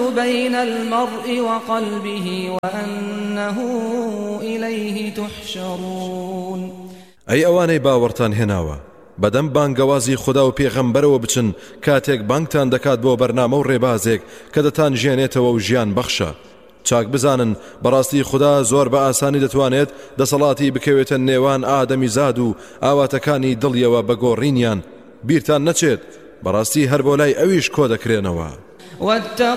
بين المرء وقلبه وأنه إليه تحشرون. أي أواني باورتان هناوا بەدەم بانگەوازی خوددا و پێغەمبەرەوە بچن کاتێک بانگتان دەکات بۆ بەرنامە و ڕێبازێک کە دەتان ژێنێتەوە و ژیان بەخشە. چاک بزانن بەڕاستی خوددا زۆر بە ئاسانی دەتوانێت دەسەڵاتی بکەوێتە نێوان ئادەمی زاد و ئاواتەکانی دڵیەوە بە گۆڕینیان بیرتان نەچێت بەڕاستی هەر بۆ لای ئەویش کۆ دەکرێنەوە.